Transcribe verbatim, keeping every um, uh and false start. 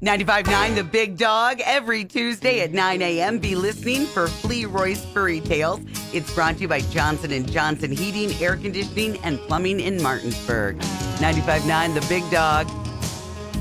ninety-five point nine The Big Dog, every Tuesday at nine a.m. Be listening for Flea Roy's Furry Tales. It's brought to you by Johnson and Johnson Heating, Air Conditioning, and Plumbing in Martinsburg. ninety-five point nine The Big Dog.